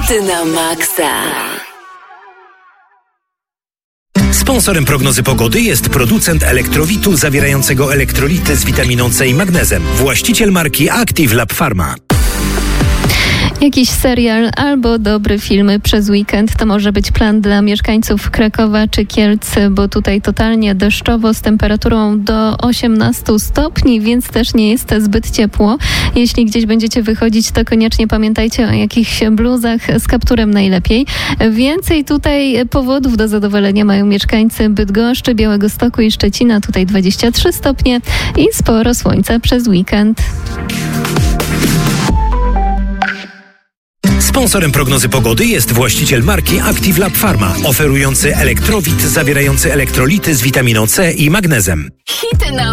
Hity na maksa. Sponsorem prognozy pogody jest producent elektrowitu zawierającego elektrolity z witaminą C i magnezem. Właściciel marki Active Lab Pharma. Jakiś serial albo dobry film przez weekend to może być plan dla mieszkańców Krakowa czy Kielc, bo tutaj totalnie deszczowo z temperaturą do 18 stopni, więc też nie jest zbyt ciepło. Jeśli gdzieś będziecie wychodzić, to koniecznie pamiętajcie o jakichś bluzach z kapturem najlepiej. Więcej tutaj powodów do zadowolenia mają mieszkańcy Bydgoszczy, Białegostoku i Szczecina. Tutaj 23 stopnie i sporo słońca przez weekend. Sponsorem prognozy pogody jest właściciel marki Active Lab Pharma, oferujący elektrowit zawierający elektrolity z witaminą C i magnezem. Hity na